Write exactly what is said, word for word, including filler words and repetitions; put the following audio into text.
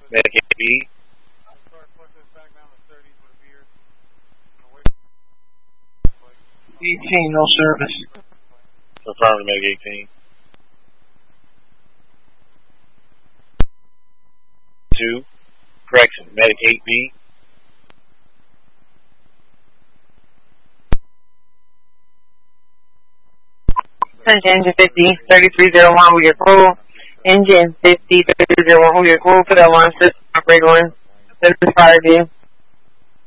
Medic eight B. eighteen, no service. Affirmative, Medic eighteen. Two. Correction, Medic eight B. Engine fifty, thirty-three oh one with your crew. Engine fifty, thirty-three oh one with your crew. Put that one system operator on. Let us fire you.